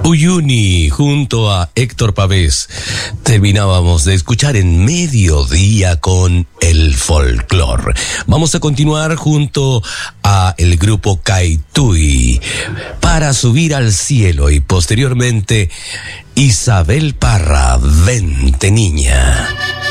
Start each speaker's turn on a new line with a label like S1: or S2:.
S1: Uyuni junto a Héctor Pavés. Terminábamos de escuchar en Mediodía con el folclor. Vamos a continuar junto a el grupo Caitui para subir al cielo y posteriormente Isabel Parra, Vente Niña.